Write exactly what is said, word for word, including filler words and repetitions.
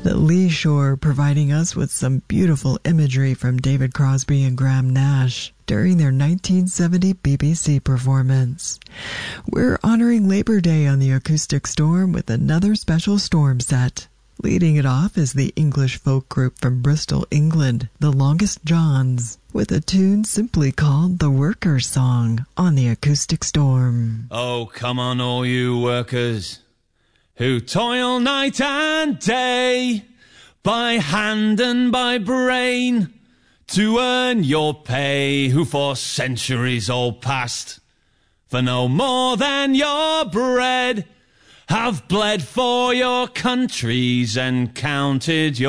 The Lee Shore providing us with some beautiful imagery from David Crosby and Graham Nash during their nineteen seventy B B C performance. We're honoring Labor Day on the Acoustic Storm with another special storm set. Leading it off is the English folk group from Bristol, England, the Longest Johns, with a tune simply called The Workers' Song on the Acoustic Storm. Oh, come on, all you workers who toil night and day, by hand and by brain, to earn your pay, who for centuries all past, for no more than your bread, have bled for your countries and counted your